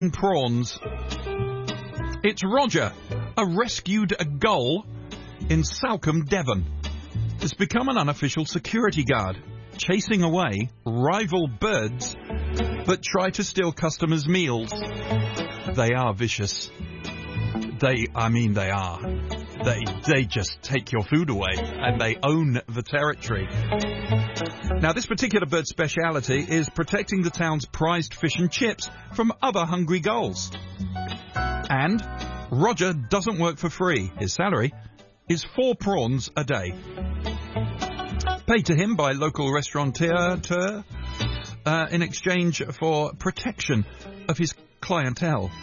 prawns. It's Roger, a rescued gull in Salcombe, Devon. Has become an unofficial security guard, chasing away rival birds that try to steal customers' meals. They are vicious. They are. They just take your food away, and they own the territory. Now, this particular bird's speciality is protecting the town's prized fish and chips from other hungry gulls. And Roger doesn't work for free. His salary is 4 prawns a day, paid to him by local restaurateur in exchange for protection of his clientele.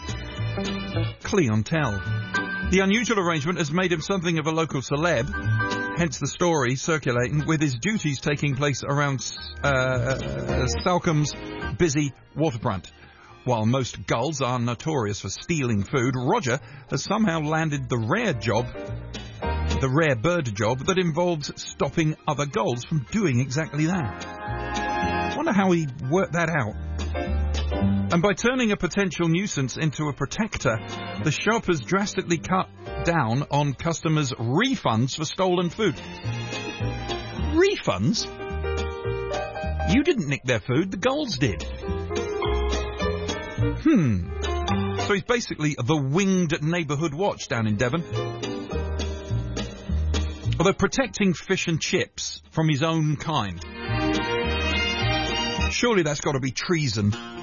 The unusual arrangement has made him something of a local celeb, hence the story circulating, with his duties taking place around Salcombe's busy waterfront. While most gulls are notorious for stealing food, Roger has somehow landed the rare bird job that involves stopping other gulls from doing exactly that. I wonder how he worked that out. And by turning a potential nuisance into a protector, the shop has drastically cut down on customers' refunds for stolen food. Refunds? You didn't nick their food, the gulls did. So he's basically the winged neighbourhood watch down in Devon. Although protecting fish and chips from his own kind. Surely that's got to be treason.